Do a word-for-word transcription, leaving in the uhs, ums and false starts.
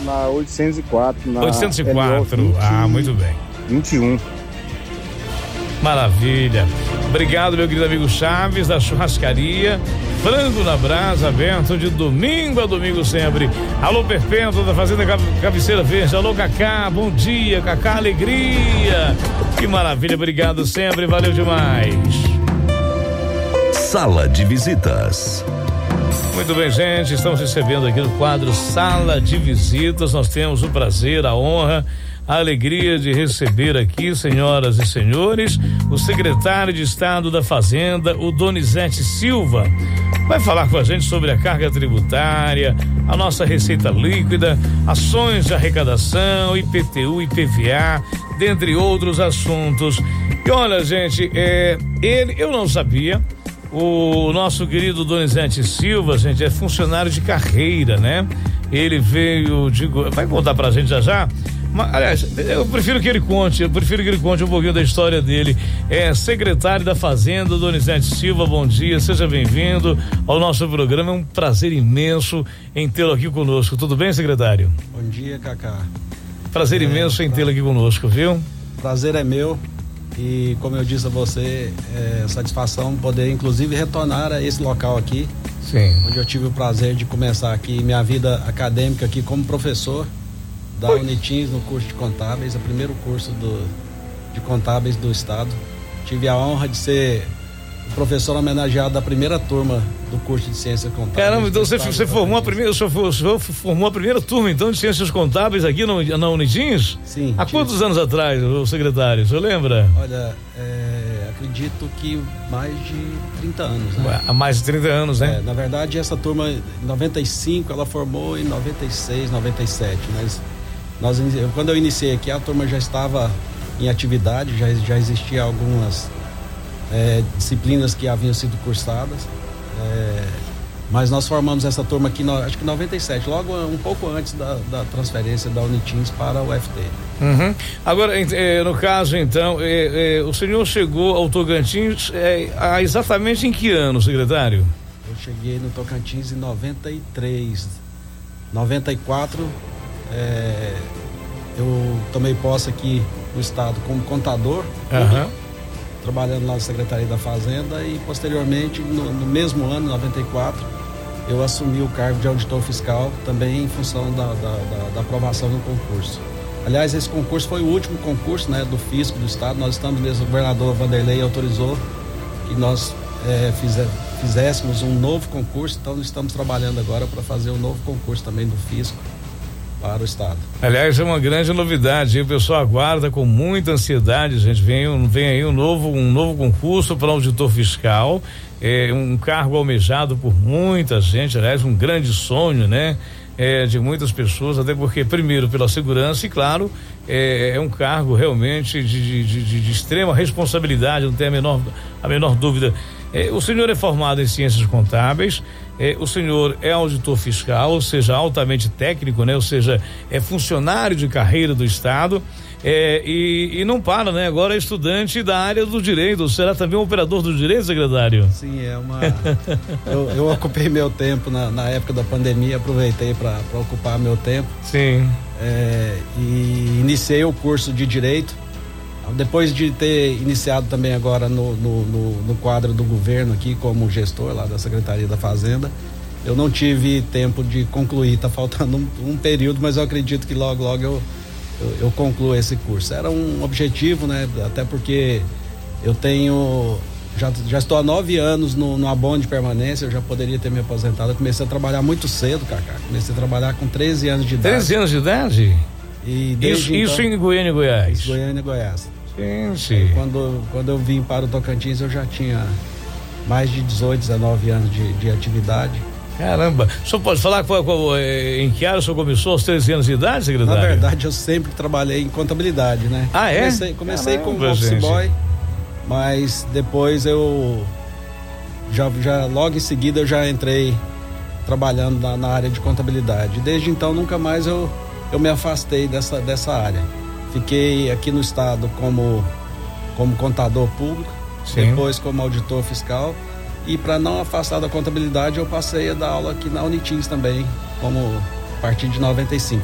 na oitocentos e quatro. Na oitocentos e quatro, vinte, ah, muito bem. vinte e um. Maravilha. Obrigado, meu querido amigo Chaves, da churrascaria. Frango na brasa, aberto de domingo a domingo sempre. Alô, Perpétua, da Fazenda Cabeceira Verde. Alô, Cacá, bom dia, Cacá, alegria. Que maravilha, obrigado sempre, valeu demais. Sala de Visitas. Muito bem, gente, estamos recebendo aqui no quadro Sala de Visitas. Nós temos o prazer, a honra, a alegria de receber aqui, senhoras e senhores, o secretário de Estado da Fazenda, o Donizete Silva. Vai falar com a gente sobre a carga tributária, a nossa receita líquida, ações de arrecadação, I P T U, I P V A, dentre outros assuntos. E olha, gente, é, ele, eu não sabia, o nosso querido Donizete Silva, gente, é funcionário de carreira, né? Ele veio de, vai contar pra gente já já? Mas, aliás, eu prefiro que ele conte, eu prefiro que ele conte um pouquinho da história dele. É secretário da Fazenda, Donizete Silva, bom dia, seja bem-vindo ao nosso programa, é um prazer imenso em tê-lo aqui conosco, tudo bem, secretário? Bom dia, Cacá. Prazer é, imenso em tê-lo aqui conosco, viu? Prazer é meu e, como eu disse a você, é satisfação poder inclusive retornar a esse local aqui. Sim. Onde eu tive o prazer de começar aqui minha vida acadêmica aqui como professor da Oi. Unitins no curso de contábeis, o primeiro curso do, de contábeis do estado. Tive a honra de ser o professor homenageado da primeira turma do curso de ciências contábeis. Caramba, então você, você formou a primeira, o senhor, o senhor formou a primeira turma então de ciências contábeis aqui no, na Unitins? Sim. Há tive. quantos anos atrás, o secretário, o senhor lembra? Olha, é, acredito que mais de trinta anos, né? Há mais de trinta anos, né? É, na verdade, essa turma em noventa e cinco, ela formou em noventa e seis, noventa e sete, mas nós, quando eu iniciei aqui, a turma já estava em atividade, já, já existia algumas é, disciplinas que haviam sido cursadas, é, mas nós formamos essa turma aqui, no, acho que em noventa e sete, logo um pouco antes da, da transferência da Unitins para o U F T. Uhum. Agora, é, no caso, então, é, é, o senhor chegou ao Tocantins é, há exatamente em que ano, secretário? Eu cheguei no Tocantins em noventa e três, noventa e quatro. É, eu tomei posse aqui no estado como contador, uhum. trabalhando lá na Secretaria da Fazenda, e posteriormente no, no mesmo ano, noventa e quatro, eu assumi o cargo de auditor fiscal, também em função da, da, da, da aprovação do concurso. Aliás, esse concurso foi o último concurso, né, do fisco do estado. Nós estamos mesmo, o governador Vanderlei autorizou que nós é, fizer, fizéssemos um novo concurso, então estamos trabalhando agora para fazer um novo concurso também do fisco para o estado. Aliás, é uma grande novidade, o pessoal aguarda com muita ansiedade, gente, vem, vem aí um novo, um novo concurso para auditor fiscal, é um cargo almejado por muita gente, aliás, um grande sonho, né? É, de muitas pessoas, até porque, primeiro, pela segurança e, claro, é, é um cargo realmente de, de, de, de extrema responsabilidade, não tem a menor, a menor dúvida. É, o senhor é formado em ciências contábeis, é, o senhor é auditor fiscal, ou seja, altamente técnico, né? Ou seja, é funcionário de carreira do estado, é, e, e não para, né? Agora é estudante da área do direito. Será também um operador do direito, secretário? Sim, é uma. eu, eu ocupei meu tempo na, na época da pandemia, aproveitei para ocupar meu tempo. Sim. É, e iniciei o curso de direito. Depois de ter iniciado também agora no, no, no, no quadro do governo aqui como gestor lá da Secretaria da Fazenda, eu não tive tempo de concluir, tá faltando um, um período, mas eu acredito que logo, logo eu, eu, eu concluo esse curso. Era um objetivo, né? Até porque eu tenho, já, já estou há nove anos no, no abono de permanência, eu já poderia ter me aposentado. Eu comecei a trabalhar muito cedo, Cacá, comecei a trabalhar com treze anos de idade. treze anos de idade? E isso, então, isso em Goiânia e Goiás? Goiânia e Goiás. Gente. Quando, quando eu vim para o Tocantins, eu já tinha mais de dezoito, dezenove anos de, de atividade. Caramba, o senhor pode falar qual, qual, em que área o senhor começou aos treze anos de idade, secretário? Na verdade, eu sempre trabalhei em contabilidade, né? Ah, é? Comecei, comecei Caramba, como office gente. boy, mas depois eu já, já logo em seguida eu já entrei trabalhando na, na área de contabilidade. Desde então nunca mais eu, eu me afastei dessa, dessa área. Fiquei aqui no estado como, como contador público, Sim. depois como auditor fiscal, e para não afastar da contabilidade eu passei a dar aula aqui na Unitins também, como a partir de noventa e cinco.